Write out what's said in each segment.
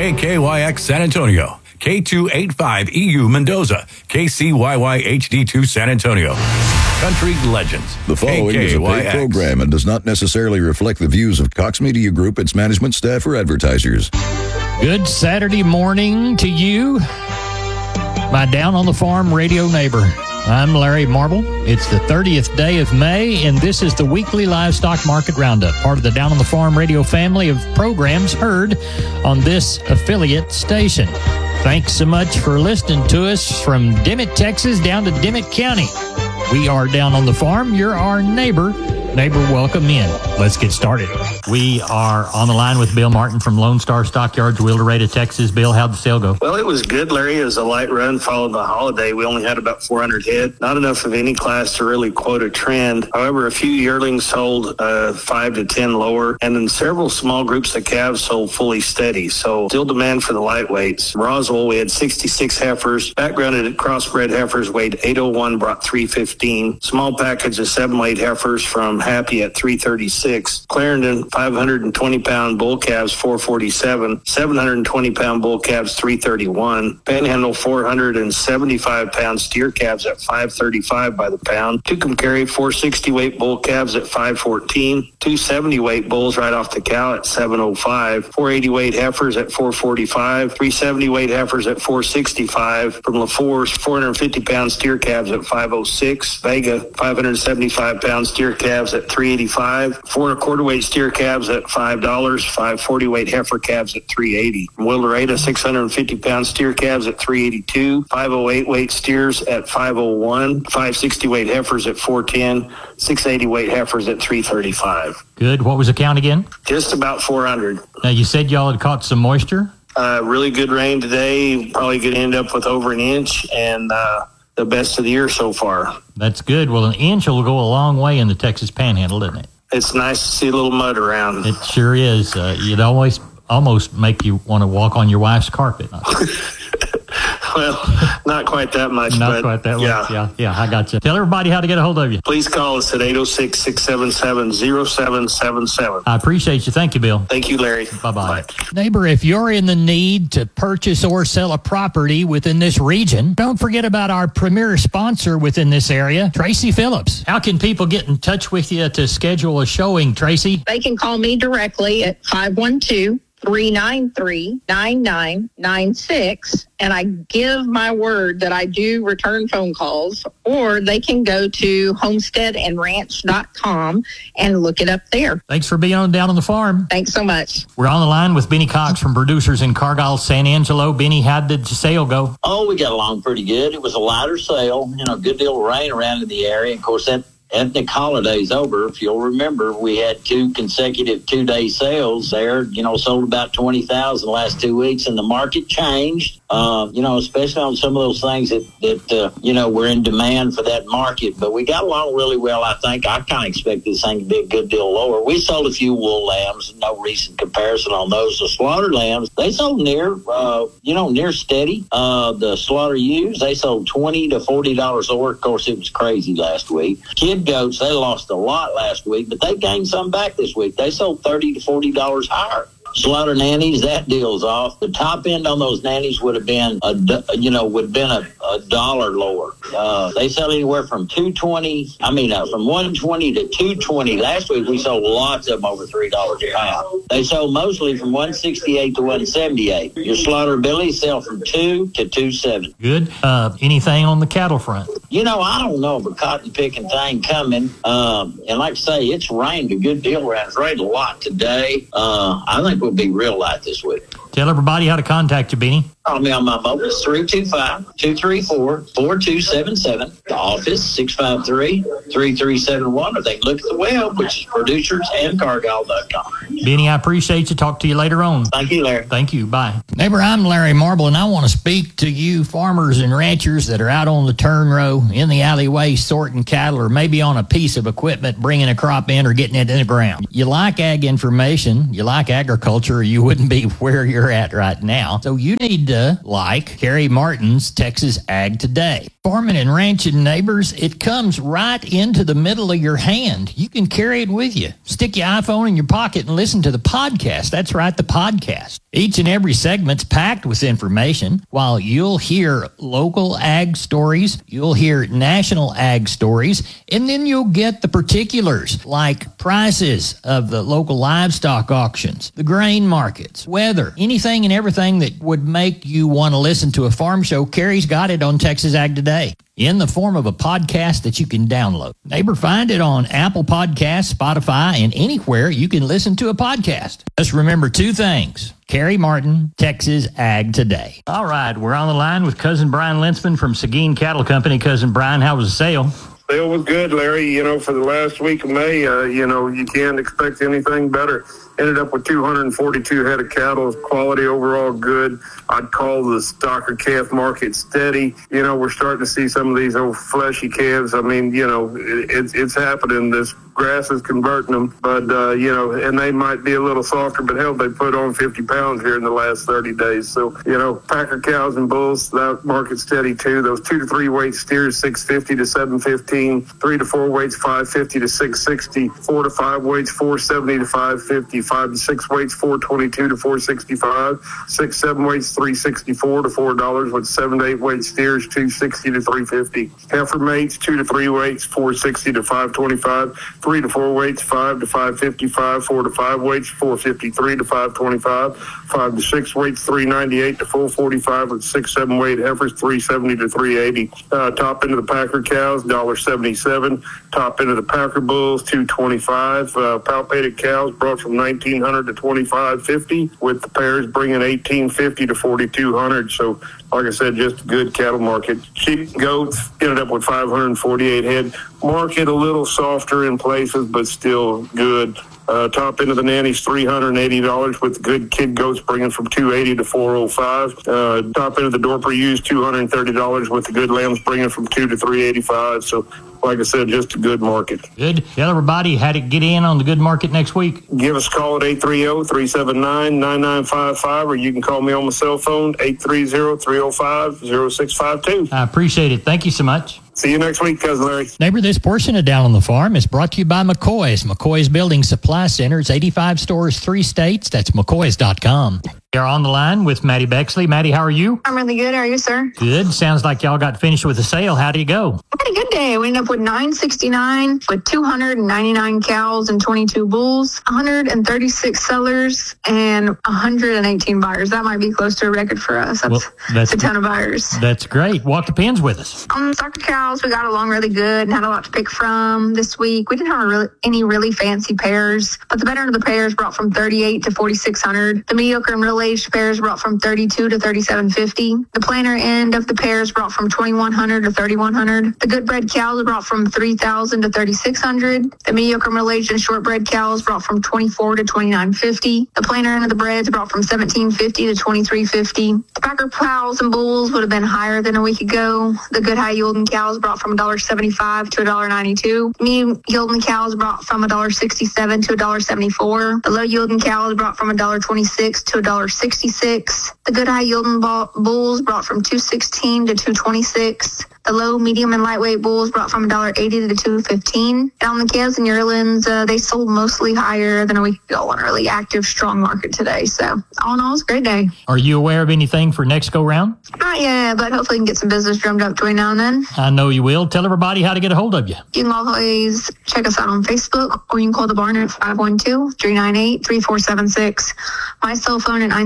KKYX San Antonio, K285EU Mendoza, KCYY HD2 San Antonio. Country Legends. The following is a paid program and does not necessarily reflect the views of Cox Media Group, its management, staff, or advertisers. Good Saturday morning to you, my Down on the Farm radio neighbor. I'm Larry Marble. It's the 30th day of May, and this is the weekly livestock market roundup, part of the Down on the Farm radio family of programs heard on this affiliate station. Thanks so much for listening to us from Dimmitt, Texas, down to Dimmitt County. We are Down on the Farm. You're our neighbor. Neighbor, welcome in. Let's get started. We are on the line with Bill Martin from Lone Star Stockyards, Wheelerada, Texas. Bill, how'd the sale go? Well, it was good, Larry. It was a light run following the holiday. We only had about 400 head. Not enough of any class to really quote a trend. However, a few yearlings sold 5 to 10 lower, and then several small groups of calves sold fully steady. So still demand for the lightweights. Roswell, we had 66 heifers. Backgrounded crossbred heifers weighed 801, brought 315. Small package of 7 weight heifers from Happy at 336. Clarendon, 520-pound bull calves, 447. 720-pound bull calves, 331. Panhandle, 475-pound steer calves at 535 by the pound. Tucumcari, 460-weight bull calves at 514. 270-weight bulls right off the cow at 705. 480-weight heifers at 445. 370-weight heifers at 465. From LaForce, 450-pound steer calves at 506. Vega, 575-pound steer calves at 385. 4 1/4 weight steer calves at $5. 540-weight heifer calves at $380. From Wheelerada, 650-pound steer calves at $382. 508-weight steers at $501. 560-weight heifers at $410. 680-weight heifers at $335. Good. What was the count again? Just about 400. Now, you said y'all had caught some moisture? Really good rain today. Probably going to end up with over an inch, and the best of the year so far. That's good. Well, an inch will go a long way in the Texas Panhandle, doesn't it? It's nice to see a little mud around. It sure is. You'd almost make you want to walk on your wife's carpet. Well, not quite that much. Not quite that much. Yeah, I got you. Tell everybody how to get a hold of you. Please call us at 806-677-0777. I appreciate you. Thank you, Bill. Thank you, Larry. Bye-bye. Neighbor, if you're in the need to purchase or sell a property within this region, don't forget about our premier sponsor within this area, Tracy Phillips. How can people get in touch with you to schedule a showing, Tracy? They can call me directly at 512-393-9996, and I give my word that I do return phone calls, or they can go to homesteadandranch.com and look it up there. Thanks for being Down on the Farm. Thanks so much. We're on the line with Benny Cox from Producers in Cargyle, San Angelo. Benny, how did the sale go? Oh, we got along pretty good. It was a lighter sale, good deal of rain around in the area. Of course, that ethnic holiday's over. If you'll remember, we had 2 consecutive 2-day sales there, sold about 20,000 the last 2 weeks, and the market changed, especially on some of those things that were in demand for that market. But we got along really well, I think. I kind of expect this thing to be a good deal lower. We sold a few wool lambs, no recent comparison on those. The slaughter lambs, they sold near steady. The slaughter ewes, they sold $20 to $40 lower. Of course, it was crazy last week. Kid goats, they lost a lot last week, but they gained some back this week. They sold $30 to $40 higher. Slaughter nannies, that deal's off. The top end on those nannies would have been a dollar lower. They sell anywhere from from 120 to 220. Last week we sold lots of them over $3 a pound. They sold mostly from 168 to 178. Your slaughter billies sell from 2 to 270. Good. Anything on the cattle front? I don't know of a cotton picking thing coming. And like I say, it's rained a good deal around. It's rained a lot today. I think we'll be real light this week. Tell everybody how to contact you, Benny. Call me on my mobile. It's 325-234-4277. The office, 653-3371. Or they can look at the web, which is producersandcargyle.com. Benny, I appreciate you. Talk to you later on. Thank you, Larry. Thank you. Bye. Neighbor, I'm Larry Marble, and I want to speak to you farmers and ranchers that are out on the turn row, in the alleyway, sorting cattle, or maybe on a piece of equipment, bringing a crop in or getting it in the ground. You like ag information, you like agriculture, or you wouldn't be where you're at right now. So you need to like Kerry Martin's Texas Ag Today. Farming and ranching, neighbors, it comes right into the middle of your hand. You can carry it with you. Stick your iPhone in your pocket and listen to the podcast. That's right, the podcast. Each and every segment's packed with information. While you'll hear local ag stories, you'll hear national ag stories, and then you'll get the particulars like prices of the local livestock auctions, the grain markets, weather, anything and everything that would make you want to listen to a farm show. Carrie's got it on Texas Ag Today in the form of a podcast that you can download. Neighbor, find it on Apple Podcasts, Spotify, and anywhere you can listen to a podcast. Just remember two things. Carrie Martin, Texas Ag Today. All right, we're on the line with Cousin Brian Lintzman from Seguin Cattle Company. Cousin Brian, how was the sale? Sale was good, Larry. For the last week of May, you can't expect anything better. Ended up with 242 head of cattle. Quality overall good. I'd call the stocker calf market steady. We're starting to see some of these old fleshy calves. I mean, it's happening. This grass is converting them, but, and they might be a little softer, but hell, they put on 50 pounds here in the last 30 days. So, packer cows and bulls, that market's steady too. Those 2 to 3 weight steers, 650 to 715, 3 to 4 weights, 550 to 660, 4 to 5 weights, 470 to 550, 5 to 6 weights, 422 to 465, 6, 7 weights, 364 to $4, with 7 to 8 weight steers, 260 to 350. Heifer mates, 2 to 3 weights, 460 to 525, 3 to 4 weights, 5 to 555, 4 to 5 weights, 453 to 525, 5 to 6 weights, 398 to 445, with 6, 7 weight heifers, 370 to 380. Top end of the packer cows, $1.77. Top end of the packer bulls, $2.25. Palpated cows brought from $1,900 to $2,550, with the pairs bringing $1,850 to $4,200. So, like I said, just a good cattle market. Sheep and goats ended up with 548 head. Market a little softer in places, but still good. Top end of the nannies, $380, with good kid goats bringing from $280 to $405. Top end of the Dorper ewes, $230, with the good lambs bringing from $2 to $385. So, like I said, just a good market. Good. Tell everybody how to get in on the good market next week. Give us a call at 830-379-9955, or you can call me on my cell phone, 830-305-0652. I appreciate it. Thank you so much. See you next week, Cousin Larry. Neighbor, this portion of Down on the Farm is brought to you by McCoy's. McCoy's Building Supply Centers, 85 stores, 3 states. That's McCoy's.com. You're on the line with Maddie Bexley. Maddie, how are you? I'm really good. How are you, sir? Good. Sounds like y'all got finished with the sale. How did it go? I had a good day. We ended up with 969 with 299 cows and 22 bulls, 136 sellers, and 118 buyers. That might be close to a record for us. That's a ton of buyers. That's great. Walk the pens with us. Stocker cows, we got along really good and had a lot to pick from this week. We didn't have any really fancy pairs, but the better of the pairs brought from 38 to 4,600. The mediocre and middle-aged pairs brought from 32 to 3,750. The planter end of the pairs brought from 2,100 to 3,100. The good bred cows brought from 3,000 to 3,600. The mediocre middle-aged and short-bred cows brought from 24 to 2,950. The planter end of the breds brought from 1,750 to 2,350. The packer cows and bulls would have been higher than a week ago. The good high-yielding cows brought from $1.75 to $1.92. Medium-yielding cows brought from $1.67 to $1.74. The low-yielding cows brought from $1.26 to $1.66. The good high-yielding bulls brought from $2.16 to $2.26. The low, medium, and lightweight bulls brought from $1.80 to $2.15. Down the calves and yearlings, they sold mostly higher than a week ago on a really active, strong market today. So, all in all, it's a great day. Are you aware of anything for next go-round? Not yet, but hopefully we can get some business drummed up between now and then. I know you will. Tell everybody how to get a hold of you. You can always check us out on Facebook, or you can call the barn at 512-398-3476. My cell phone at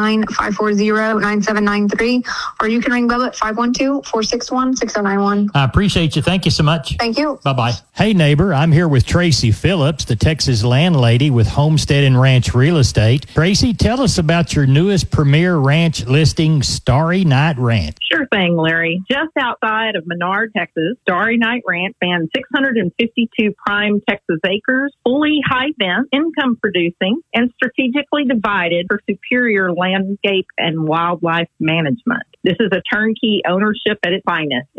979-540-9793, or you can ring Bubba at 512-461-6091. I appreciate you. Thank you so much. Thank you. Bye-bye. Hey, neighbor, I'm here with Tracy Phillips, the Texas landlady with Homestead and Ranch Real Estate. Tracy, tell us about your newest premier ranch listing, Starry Night Ranch. Sure thing, Larry. Just outside of Menard, Texas, Starry Night Ranch spans 652 prime Texas acres, fully high-fence, income-producing, and strategically divided for superior landscape and wildlife management. This is a turnkey ownership at its finest.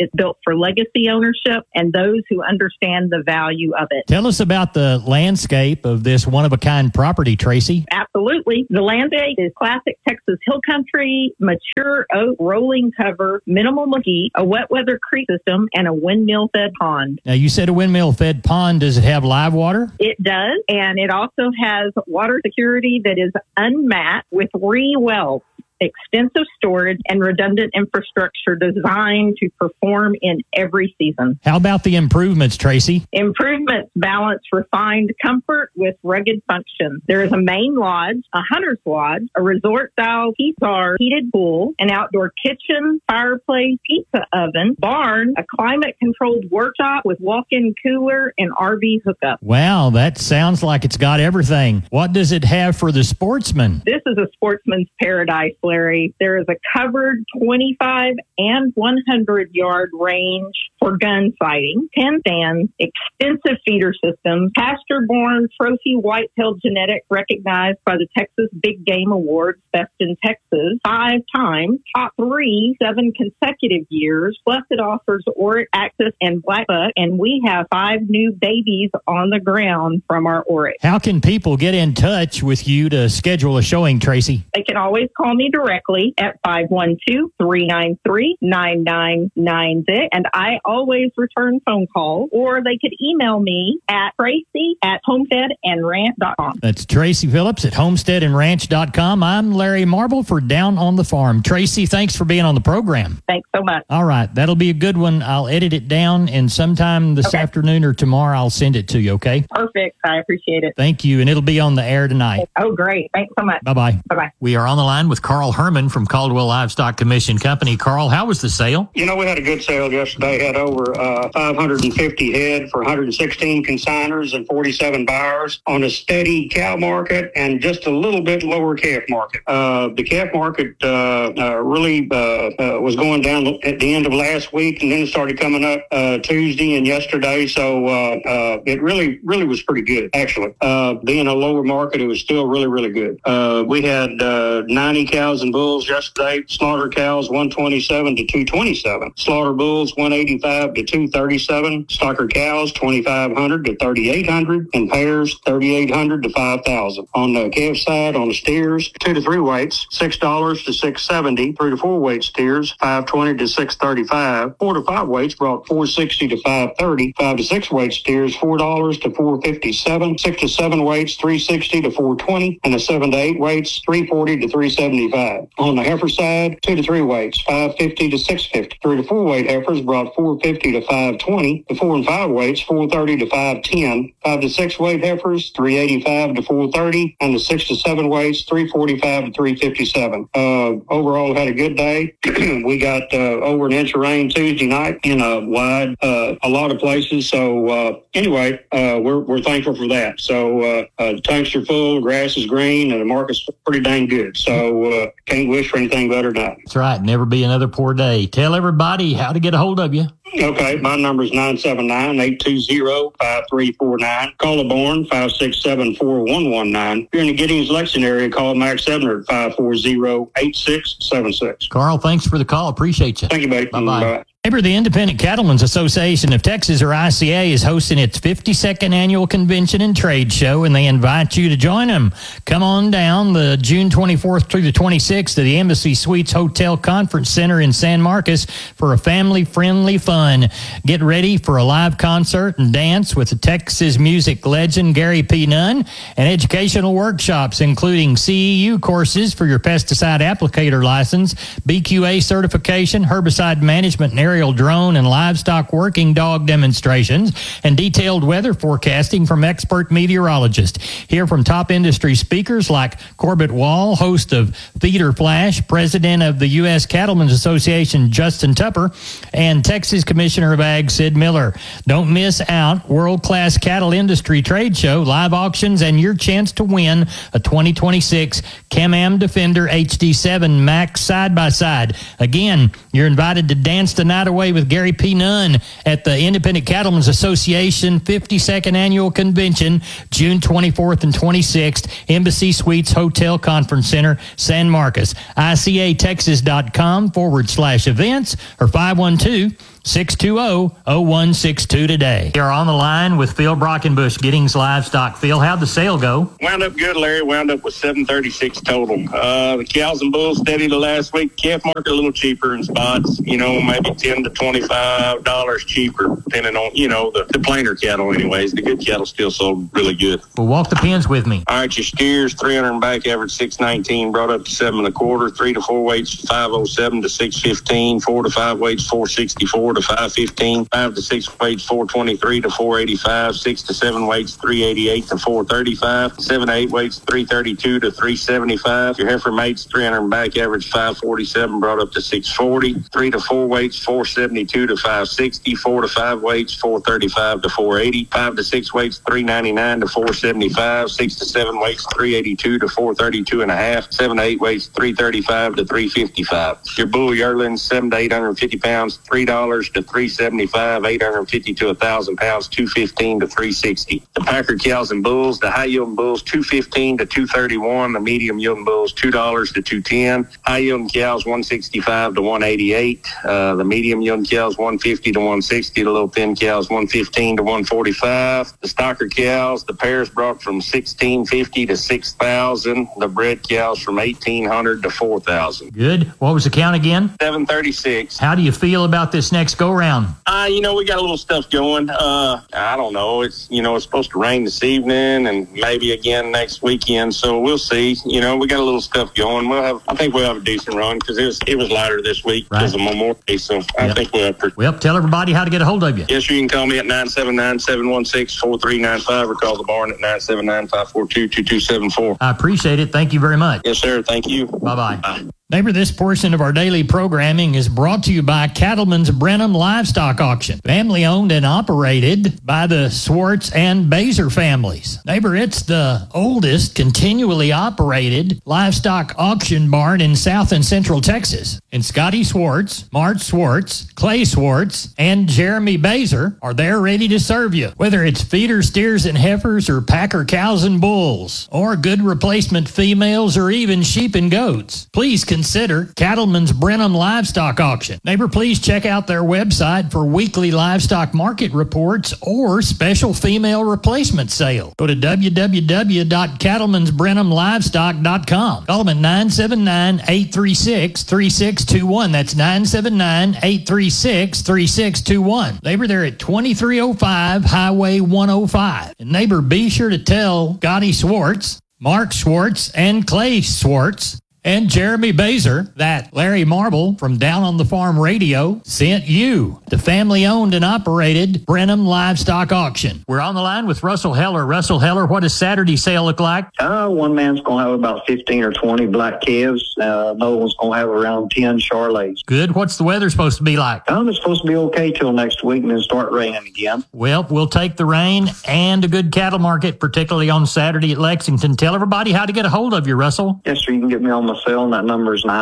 It's built for legacy ownership and those who understand the value of it. Tell us about the landscape of this one-of-a-kind property, Tracy. Absolutely. The landscape is classic Texas hill country, mature oak, rolling cover, minimal heat, a wet weather creek system, and a windmill-fed pond. Now, you said a windmill-fed pond. Does it have live water? It does, and it also has water security that is unmatched with 3 wells. Extensive storage and redundant infrastructure designed to perform in every season. How about the improvements, Tracy? Improvements balance refined comfort with rugged function. There is a main lodge, a hunter's lodge, a resort-style pizza heated pool, an outdoor kitchen, fireplace, pizza oven, barn, a climate-controlled workshop with walk-in cooler and RV hookup. Wow, that sounds like it's got everything. What does it have for the sportsman? This is a sportsman's paradise, Larry. There is a covered 25 and 100-yard range for gun sighting, 10 stands, extensive feeder systems, pasture-born trophy white-tailed genetics recognized by the Texas Big Game Awards, Best in Texas, 5 times, top 3, 7 consecutive years, plus it offers Oryx, Axis, and Blackbuck, and we have 5 new babies on the ground from our Oryx. How can people get in touch with you to schedule a showing, Tracy? They can always call me directly at 512-393-9996, and I always return phone calls, or they could email me at tracy@homesteadandranch.com. That's Tracy Phillips at homesteadandranch.com. I'm Larry Marble for Down on the Farm. Tracy, thanks for being on the program. Thanks so much. All right, that'll be a good one. I'll edit it down, and sometime this afternoon or tomorrow I'll send it to you, okay? Perfect. I appreciate it. Thank you, and it'll be on the air tonight. Oh, great. Thanks so much. Bye-bye. Bye-bye. We are on the line with Carl Herman from Caldwell Livestock Commission Company. Carl, how was the sale? You know, we had a good sale yesterday. Had over 550 head for 116 consigners and 47 buyers on a steady cow market and just a little bit lower calf market. The calf market really was going down at the end of last week, and then it started coming up Tuesday and yesterday. So it really was pretty good, actually. Being a lower market, it was still really good. We had 90 cows and bulls yesterday. Slaughter cows 127 to 227. Slaughter bulls 185 to 237. Stocker cows 2,500 to 3,800, and pairs 3,800 to 5,000. On the calf side, on the steers, 2 to 3 weights $6 to $6.70. 3 to 4 weight steers $5.20 to $6.35. 4 to 5 weights brought $4.60 to $5.30. 5 to 6 weight steers $4 to $4.57. 6 to 7 weights $3.60 to $4.20, and the 7 to 8 weights $3.40 to $3.75. On the heifer side, 2 to 3 weights $5.50 to $6.50. 3 to 4 weight heifers brought $4.50 to $5.20. The 4 and 5 weights $4.30 to $5.10. 5 to 6 weight heifers $3.85 to $4.30, and the 6 to 7 weights $3.45 to $3.57. Overall, had a good day. We got over an inch of rain Tuesday night in a lot of places. So anyway, we're thankful for that. So the tanks are full, grass is green, and the market's pretty dang good. So can't wish for anything better than that. That's right. Never be another poor day. Tell everybody how to get a hold of you. Okay, my number is 979-820-5349. Call a Born 567-4119. If you're in the Giddings, Lexington area, call Max Ebner at 540-8676. Carl, thanks for the call. Appreciate you. Thank you, buddy. Bye-bye. Bye. The Independent Cattlemen's Association of Texas, or ICA, is hosting its 52nd annual convention and trade show, and they invite you to join them. Come on down the June 24th through the 26th to the Embassy Suites Hotel Conference Center in San Marcos for a family-friendly fun. Get ready for a live concert and dance with the Texas music legend Gary P. Nunn, and educational workshops including CEU courses for your pesticide applicator license, BQA certification, herbicide management and aerial drone and livestock working dog demonstrations, and detailed weather forecasting from expert meteorologists. Hear from top industry speakers like Corbett Wall, host of Feeder Flash, president of the U.S. Cattlemen's Association Justin Tupper, and Texas Commissioner of Ag Sid Miller. Don't miss out. World-class cattle industry trade show, live auctions, and your chance to win a 2026 Can-Am Defender HD7 Max side-by-side. Again, you're invited to dance the night away with Gary P. Nunn at the Independent Cattlemen's Association 52nd Annual Convention, June 24th and 26th, Embassy Suites Hotel Conference Center, San Marcos. ICATexas.com/events or 512 620-0162 today. You're on the line with Phil Brockenbush, Giddings Livestock. Phil, how'd the sale go? Wound up good, Larry. Wound up with 736 total. The cows and bulls steady to last week. Calf market a little cheaper in spots, maybe $10 to $25 cheaper, depending on, the plainer cattle anyways. The good cattle still sold really good. Well, walk the pens with me. All right, your steers, 300 and back, average 619, brought up to 7 1/4, 3 to 4 weights, 507 to 615, 4 to 5 weights, 464 to 515, 5 to 6 weights, 423 to 485, 6 to 7 weights, 388 to 435, 7 to 8 weights, 332 to 375. Your heifer mates, 300 and back, average 547, brought up to 640, 3 to 4 weights, 472 to 560, 4 to 5 weights, 435 to 480, 5 to 6 weights, 399 to 475, 6 to 7 weights, 382 to 432 and a half, 7 to 8 weights, 335 to 355. Your bull yearlings, 7 to 850 pounds, $3 to $375, 850 to 1,000 pounds, $215 to $360. The Packer cows and bulls, the high yielding bulls, $215 to $231. The medium yielding bulls, $2 to $210. High yielding cows, $165 to $188. The medium yielding cows, $150 to $160. The little thin cows, $115 to $145. The stocker cows, the pairs brought from $1,650 to $6,000. The bred cows from $1,800 to $4,000. Good. What was the count again? 736. How do you feel about this next go-round? We got a little stuff going. I don't know. It's supposed to rain this evening and maybe again next weekend. So we'll see. We got a little stuff going. I think we'll have a decent run because it was lighter this week because of Memorial Day. So I think we'll have Well, tell everybody how to get a hold of you. Yes, you can call me at 979-716-4395 or call the barn at 979-542-2274. I appreciate it. Thank you very much. Yes, sir. Thank you. Bye-bye. Bye. Neighbor, this portion of our daily programming is brought to you by Cattleman's Brenham Livestock Auction. Family owned and operated by the Swartz and Baser families. Neighbor, it's the oldest continually operated livestock auction barn in South and Central Texas. And Scotty Swartz, Mart Swartz, Clay Swartz, and Jeremy Baser are there ready to serve you. Whether it's feeder steers and heifers or Packer cows and bulls, or good replacement females or even sheep and goats, please consider Cattleman's Brenham Livestock Auction. Neighbor, please check out their website for weekly livestock market reports or special female replacement sale. Go to www.cattleman'sbrenhamlivestock.com. Call them at 979-836-3621. That's 979-836-3621. Neighbor, they're at 2305 Highway 105. And neighbor, be sure to tell Scotty Swartz, Mark Swartz, and Clay Swartz, and Jeremy Baser that Larry Marble from Down on the Farm Radio sent you. The family-owned and operated Brenham Livestock Auction. We're on the line with Russell Heller. Russell Heller, what does Saturday sale look like? One man's going to have about 15 or 20 black calves. Another one's going to have around 10 Charolais. Good. What's the weather supposed to be like? It's supposed to be okay till next week and then start raining again. Well, we'll take the rain and a good cattle market, particularly on Saturday at Lexington. Tell everybody how to get a hold of you, Russell. Yes, sir. You can get me on my cell, and that number is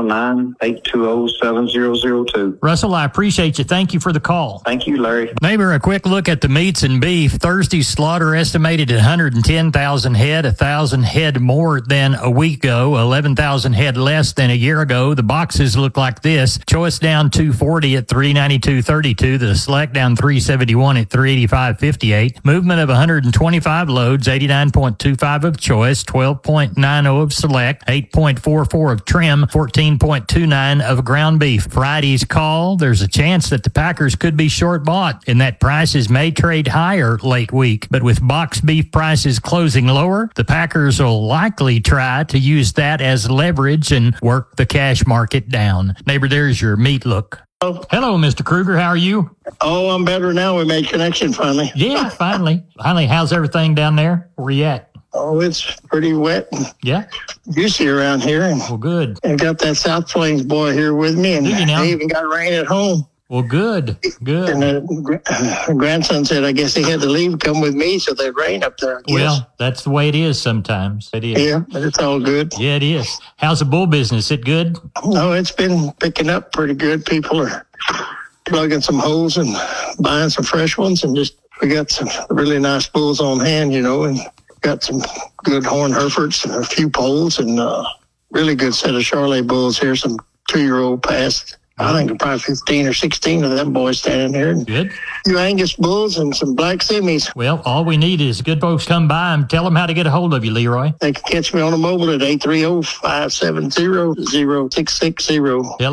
979-820-7002. Russell, I appreciate you. Thank you for the call. Thank you, Larry. Neighbor, a quick look at the meats and beef. Thursday's slaughter estimated at 110,000 head, 1,000 head more than a week ago, 11,000 head less than a year ago. The boxes look like this. Choice down 240 at 392.32. The select down 371 at 385.58. Movement of 125 loads, 89.25 of choice, 12.90 of select, 8.44 of trim, 14.29 of ground beef. Friday's call, there's a chance that the Packers could be short bought and that prices may trade higher late week. But with box beef prices closing lower, the Packers will likely try to use that as leverage and work the cash market down. Neighbor, there's your meat look. Hello, Mr. Kruger. How are you? Oh, I'm better now. We made connection finally. Yeah, finally. How's everything down there? Where you at? Oh, it's pretty wet. Yeah. Juicy around here. And, well, good. And got that South Plains boy here with me, and they even got rain at home. Well, good. And the grandson said, I guess he had to leave, come with me, so there'd rain up there, I guess. Well, that's the way it is sometimes. It is. Yeah, but it's all good. Yeah, it is. How's the bull business? It good? No, it's been picking up pretty good. People are plugging some holes and buying some fresh ones, and we got some really nice bulls on hand, and got some good horn Herefords and a few poles and really good set of Charolais bulls here, some 2-year-old past I think there are probably 15 or 16 of them boys standing here. Good. You Angus bulls and some black semis. Well, all we need is good folks come by and tell them how to get a hold of you, Leroy. They can catch me on a mobile at 830-570-0660.